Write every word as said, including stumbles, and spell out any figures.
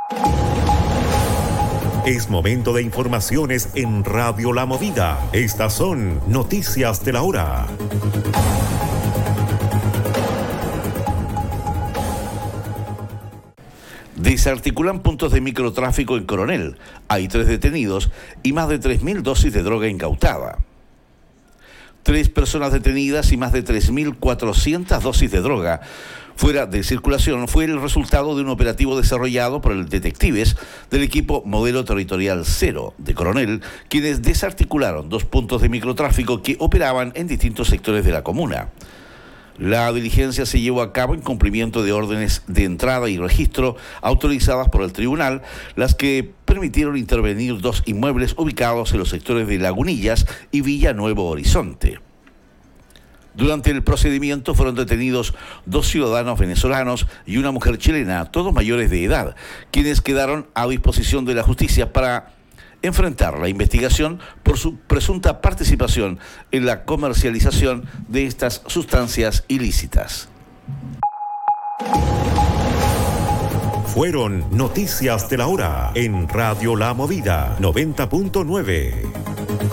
Es momento de informaciones en Radio La Movida. Estas son noticias de la hora. Desarticulan puntos de microtráfico en Coronel. Hay tres detenidos y más de tres mil dosis de droga incautada. Tres personas detenidas y más de tres mil cuatrocientas dosis de droga fuera de circulación fue el resultado de un operativo desarrollado por el detectives del equipo Modelo Territorial Cero de Coronel, quienes desarticularon dos puntos de microtráfico que operaban en distintos sectores de la comuna. La diligencia se llevó a cabo en cumplimiento de órdenes de entrada y registro autorizadas por el tribunal, las que permitieron intervenir dos inmuebles ubicados en los sectores de Lagunillas y Villa Nuevo Horizonte. Durante el procedimiento fueron detenidos dos ciudadanos venezolanos y una mujer chilena, todos mayores de edad, quienes quedaron a disposición de la justicia para enfrentar la investigación por su presunta participación en la comercialización de estas sustancias ilícitas. Fueron noticias de la hora en Radio La Movida noventa punto nueve.